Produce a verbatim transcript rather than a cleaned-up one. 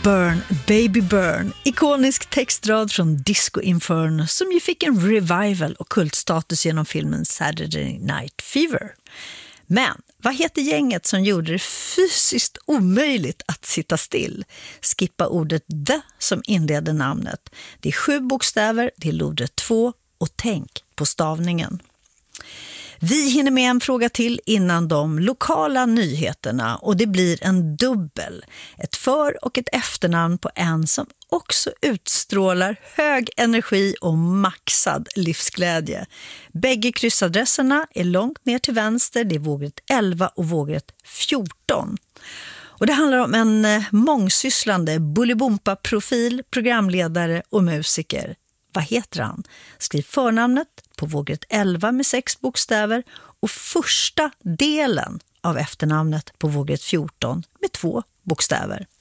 Burn, Baby Burn, ikonisk textrad från Disco Inferno som ju fick en revival och kultstatus genom filmen Saturday Night Fever. Men vad heter gänget som gjorde det fysiskt omöjligt att sitta still? Skippa ordet the som inleder namnet. Det är sju bokstäver, det är lodret två och tänk på stavningen. Vi hinner med en fråga till innan de lokala nyheterna och det blir en dubbel. Ett för- och ett efternamn på en som också utstrålar hög energi och maxad livsglädje. Bägge kryssadresserna är långt ner till vänster, det är vågret elva och vågret fjorton. Och det handlar om en mångsysslande Bolibompa-profil, programledare och musiker. Vad heter han? Skriv förnamnet på vågret elva med sex bokstäver och första delen av efternamnet på vågret fjorton med två bokstäver.